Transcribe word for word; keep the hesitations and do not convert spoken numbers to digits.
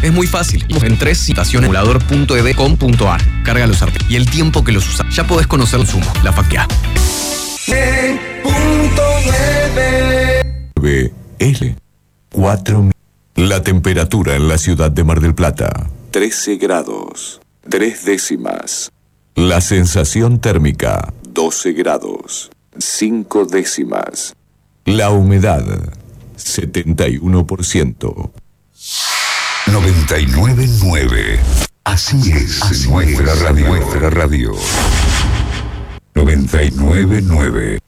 Es muy fácil. En tres citaciones emulador punto e d punto com punto a r. Carga los artes y el tiempo que los usas. Ya podés conocer el sumo. La faquea. nueve L cuatro. La temperatura en la ciudad de Mar del Plata, trece grados, tres décimas. La sensación térmica, doce grados, cinco décimas. La humedad, setenta y uno por ciento. noventa y nueve punto nueve. Así es, Así nuestra, es radio. nuestra radio. noventa y nueve punto nueve.